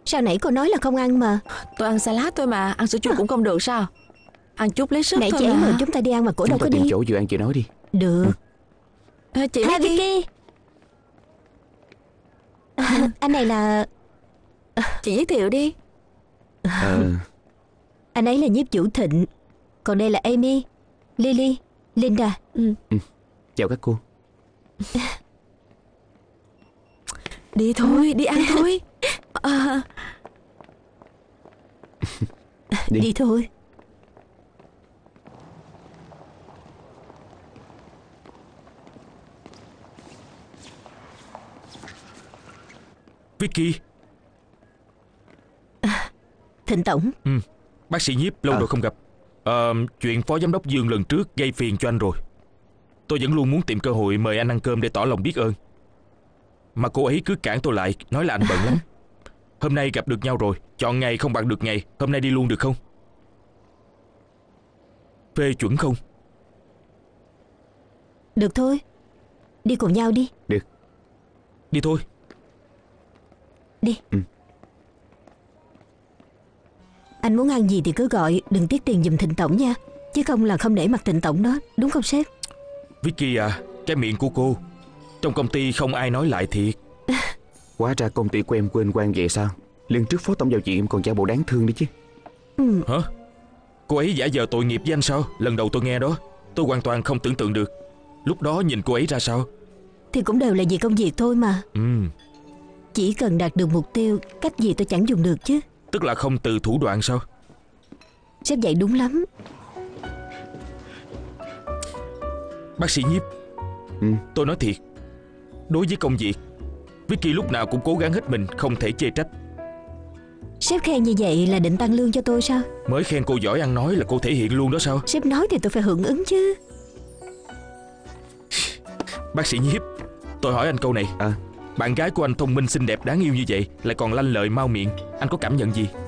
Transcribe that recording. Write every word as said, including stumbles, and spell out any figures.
Sao nãy cô nói là không ăn mà? Tôi ăn salad thôi mà. Ăn sữa chua cũng không được sao? Ăn chút lấy sức nãy thôi chị ấy mà. mời chúng ta đi ăn mà cổ đâu Chúng có ta tìm đi. chỗ vừa ăn chị nói đi. Được. À, chị À, biết đi. Vicky. À, anh này là... Chị giới thiệu đi. Ờ, Anh ấy là nhiếp chủ Thịnh. Còn đây là Amy, Lily, Linda. Ừ. chào các cô. Đi thôi, đi ăn thôi. À, Đi. Đi thôi. Vicky. Thịnh tổng. Ừ, bác sĩ Nhiếp lâu À. rồi không gặp. Ờ, chuyện phó giám đốc Dương lần trước gây phiền cho anh rồi. Tôi vẫn luôn muốn tìm cơ hội mời anh ăn cơm để tỏ lòng biết ơn, mà cô ấy cứ cản tôi lại, nói là anh bận lắm. Hôm nay gặp được nhau rồi, chọn ngày không bằng được ngày. Hôm nay đi luôn được không? Phê chuẩn không? Được thôi. Đi cùng nhau đi. Được. Đi thôi. Đi. Ừ. Anh muốn ăn gì thì cứ gọi, đừng tiếc tiền giùm Thịnh tổng nha. Chứ không là không để mặt Thịnh tổng đó. Đúng không sếp? Vicky à, cái miệng của cô, trong công ty không ai nói lại thiệt. Hóa ra công ty của em quên quan vậy sao? Lần trước phó tổng giao chị em còn giả bộ đáng thương đấy chứ. Ừ. Hả? Cô ấy giả vờ tội nghiệp với anh sao? Lần đầu tôi nghe đó, tôi hoàn toàn không tưởng tượng được. Lúc đó nhìn cô ấy ra sao? Thì cũng đều là vì công việc thôi mà. Ừ, Chỉ cần đạt được mục tiêu, cách gì tôi chẳng dùng được chứ. tức là không từ thủ đoạn sao? Sếp dạy đúng lắm. Bác sĩ Nhiếp, Ừ. tôi nói thiệt, đối với công việc, Vicky lúc nào cũng cố gắng hết mình, không thể chê trách. Sếp khen như vậy là định tăng lương cho tôi sao? Mới khen cô giỏi ăn nói là cô thể hiện luôn đó sao? Sếp nói thì tôi phải hưởng ứng chứ. Bác sĩ Nhiếp, tôi hỏi anh câu này. À. Bạn gái của anh thông minh xinh đẹp đáng yêu như vậy, lại còn lanh lợi mau miệng, anh có cảm nhận gì?